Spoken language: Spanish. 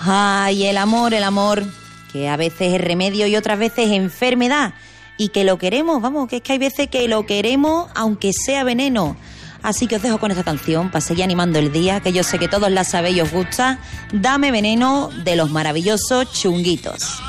Ay, el amor, que a veces es remedio y otras veces es enfermedad. Y que lo queremos, vamos, que es que hay veces que lo queremos aunque sea veneno. Así que os dejo con esta canción para seguir animando el día, que yo sé que todos la sabéis y os gusta. Dame veneno, de los maravillosos Chunguitos.